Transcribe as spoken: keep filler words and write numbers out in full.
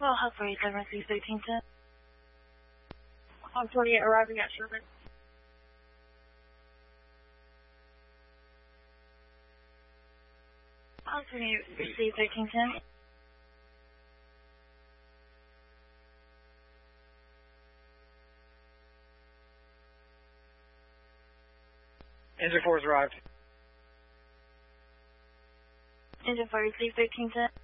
Well, Hub forty-seven, receive thirteen ten. Hub twenty-eight arriving at Sherman. Hub twenty-eight, receive thirteen ten. Engine four has arrived. Engine four, receive thirteen ten.